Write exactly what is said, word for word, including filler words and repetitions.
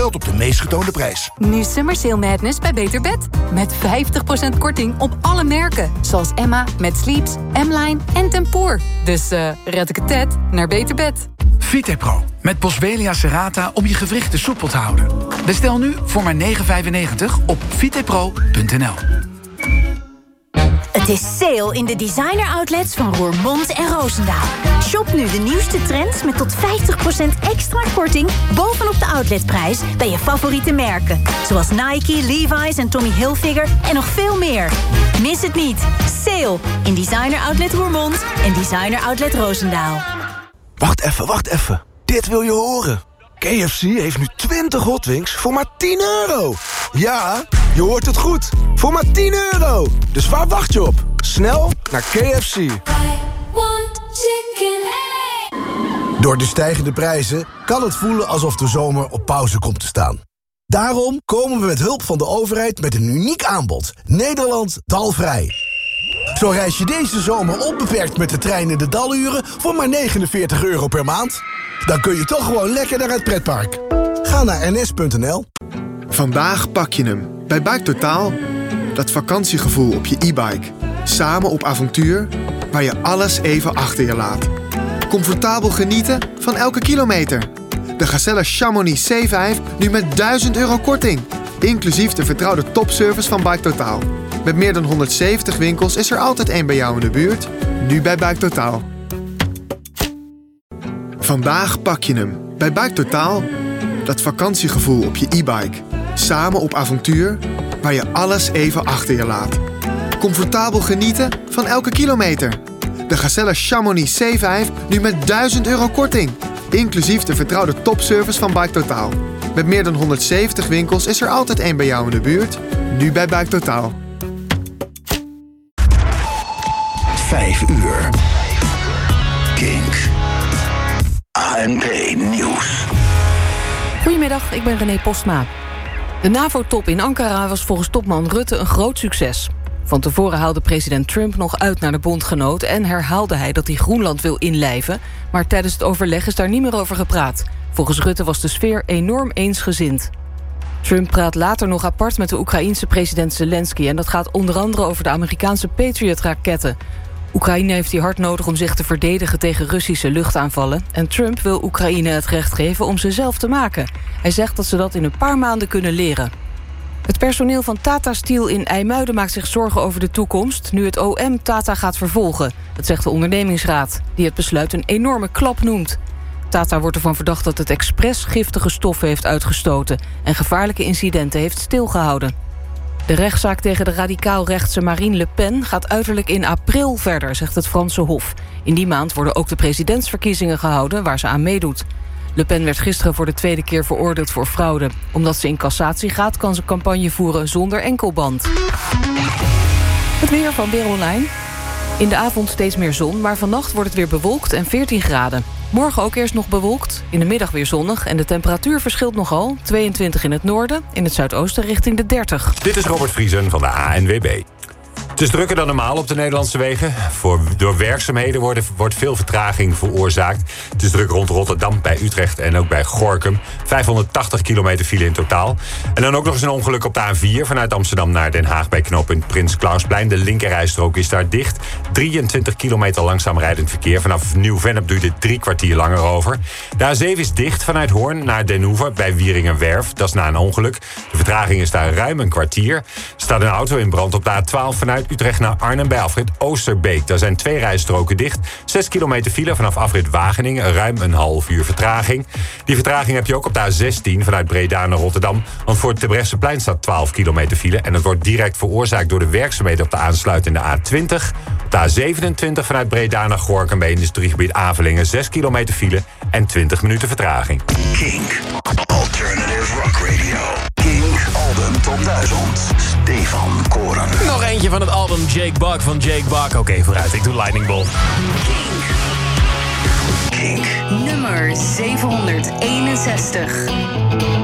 ingesteld op de meest getoonde prijs. Nu Summer Sale Madness bij Beter Bed. Met vijftig procent korting op alle merken. Zoals Emma, Met Sleeps, M-Line en Tempoor. Dus uh, red ik het Ted naar Beter Bed. Vitepro met Boswellia serrata om je gewrichten soepel te houden. Bestel nu voor maar negen vijfennegentig op vitepro punt n l. Het is sale in de designer outlets van Roermond en Roosendaal. Shop nu de nieuwste trends met tot vijftig procent extra korting bovenop de outletprijs bij je favoriete merken. Zoals Nike, Levi's en Tommy Hilfiger en nog veel meer. Mis het niet. Sale in designer outlet Roermond en designer outlet Roosendaal. Wacht even, wacht even. Dit wil je horen. K F C heeft nu twintig Hot Wings voor maar tien euro. Ja, je hoort het goed. Voor maar tien euro. Dus waar wacht je op? Snel naar K F C. Door de stijgende prijzen kan het voelen alsof de zomer op pauze komt te staan. Daarom komen we met hulp van de overheid met een uniek aanbod. Nederland dalvrij. Zo reis je deze zomer onbeperkt met de trein in de daluren voor maar negenenveertig euro per maand. Dan kun je toch gewoon lekker naar het pretpark. Ga naar n s punt n l. Vandaag pak je hem bij Buiktotaal. Dat vakantiegevoel op je e-bike. Samen op avontuur, waar je alles even achter je laat. Comfortabel genieten van elke kilometer. De Gazelle Chamonix C vijf nu met duizend euro korting. Inclusief de vertrouwde topservice van Buiktotaal. Met meer dan honderdzeventig winkels is er altijd één bij jou in de buurt. Nu bij Buiktotaal. Vandaag pak je hem bij Buiktotaal. Dat vakantiegevoel op je e-bike. Samen op avontuur, waar je alles even achter je laat. Comfortabel genieten van elke kilometer. De Gazelle Chamonix C vijf nu met duizend euro korting. Inclusief de vertrouwde topservice van Buiktotaal. Met meer dan honderdzeventig winkels is er altijd één bij jou in de buurt. Nu bij Buiktotaal. Vijf uur. Kink. A N P Nieuws. Goedemiddag, ik ben René Postma. De NAVO-top in Ankara was volgens topman Rutte een groot succes. Van tevoren haalde president Trump nog uit naar de bondgenoot en herhaalde hij dat hij Groenland wil inlijven, maar tijdens het overleg is daar niet meer over gepraat. Volgens Rutte was de sfeer enorm eensgezind. Trump praat later nog apart met de Oekraïense president Zelensky en dat gaat onder andere over de Amerikaanse Patriot-raketten. Oekraïne heeft die hard nodig om zich te verdedigen tegen Russische luchtaanvallen. En Trump wil Oekraïne het recht geven om ze zelf te maken. Hij zegt dat ze dat in een paar maanden kunnen leren. Het personeel van Tata Steel in IJmuiden maakt zich zorgen over de toekomst, nu het O M Tata gaat vervolgen. Dat zegt de ondernemingsraad, die het besluit een enorme klap noemt. Tata wordt ervan verdacht dat het expres giftige stoffen heeft uitgestoten en gevaarlijke incidenten heeft stilgehouden. De rechtszaak tegen de radicaal-rechtse Marine Le Pen gaat uiterlijk in april verder, zegt het Franse Hof. In die maand worden ook de presidentsverkiezingen gehouden waar ze aan meedoet. Le Pen werd gisteren voor de tweede keer veroordeeld voor fraude. Omdat ze in cassatie gaat, kan ze campagne voeren zonder enkelband. Het weer van Weer Online. In de avond steeds meer zon, maar vannacht wordt het weer bewolkt en veertien graden. Morgen ook eerst nog bewolkt, in de middag weer zonnig en de temperatuur verschilt nogal. tweeëntwintig in het noorden, in het zuidoosten richting de dertig. Dit is Robert Vriesen van de A N W B. Het is drukker dan normaal op de Nederlandse wegen. Voor, door werkzaamheden worden, wordt veel vertraging veroorzaakt. Het is druk rond Rotterdam, bij Utrecht en ook bij Gorinchem. vijfhonderdtachtig kilometer file in totaal. En dan ook nog eens een ongeluk op de A vier... vanuit Amsterdam naar Den Haag bij knooppunt Prins Klausplein. De linkerrijstrook is daar dicht. drieëntwintig kilometer langzaam rijdend verkeer. Vanaf Nieuw-Vennep duurt het drie kwartier langer over. De A zeven is dicht vanuit Hoorn naar Den Hoever bij Wieringenwerf. Dat is na een ongeluk. De vertraging is daar ruim een kwartier. Er staat een auto in brand op de A twaalf vanuit Utrecht naar Arnhem bij afrit Oosterbeek. Daar zijn twee rijstroken dicht. Zes kilometer file vanaf afrit Wageningen. Ruim een half uur vertraging. Die vertraging heb je ook op de A zestien vanuit Breda naar Rotterdam. Want voor het Terbrechtseplein staat twaalf kilometer file. En dat wordt direct veroorzaakt door de werkzaamheden op de aansluitende A twintig. Op de A zevenentwintig vanuit Breda naar Gorinchem bij industriegebied Avelingen. zes kilometer file en twintig minuten vertraging. Kink. Alternative Rock Radio. Kink Album Top duizend. Stefan Koren. Nog eentje van het album Jake Buck van Jake Buck. Oké, okay, vooruit. Ik doe Lightning Bolt. Kink. Kink. Nummer zevenhonderdeenenzestig.